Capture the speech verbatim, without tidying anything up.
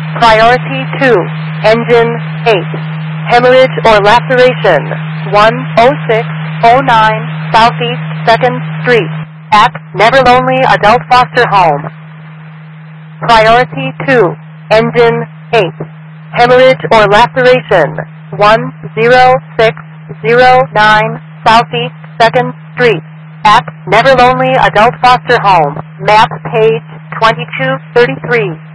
Priority two, engine eight. Hemorrhage or laceration, one oh six oh nine Southeast second Street, at Never Lonely Adult Foster Home. Priority two, engine eight. Hemorrhage or laceration, one oh six oh nine Southeast second Street, at Never Lonely Adult Foster Home, map page twenty-two thirty-three.